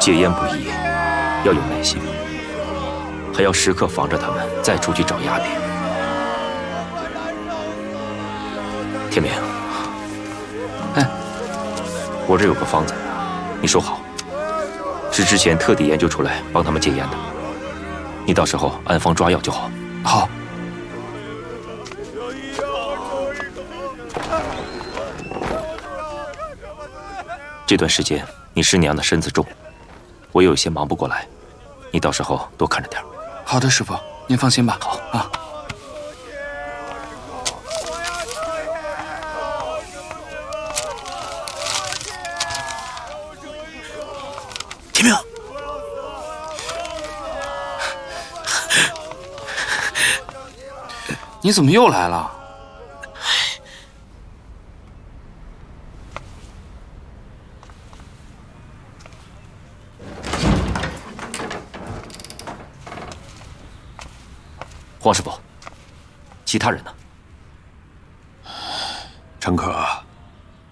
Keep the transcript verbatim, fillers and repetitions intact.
戒烟不易，要有耐心，还要时刻防着他们再出去找鸦片。天明， 哎， 我这有个方子，你收好，是之前特地研究出来帮他们戒烟的。你到时候按方抓药就好。 好。 这段时间你师娘的身子重，我有些忙不过来，你到时候多看着点。 好的，师傅，您放心吧。 好啊。 天明， 你怎么又来了？ 黄师傅，其他人呢？ 陈可，